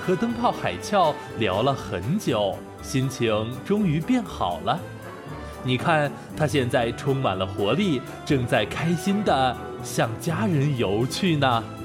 和灯泡海鞘聊了很久，心情终于变好了。你看，他现在充满了活力，正在开心地向家人游去呢。